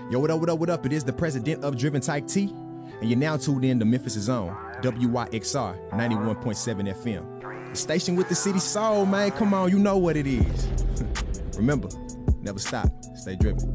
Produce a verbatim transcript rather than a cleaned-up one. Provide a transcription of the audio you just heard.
Yo, what up, what up, what up? It is the president of Driven Type T, and you're now tuned in to Memphis' own W Y X R ninety-one point seven F M. The station with the city soul, man. Come on, you know what it is. Remember, never stop. Stay driven.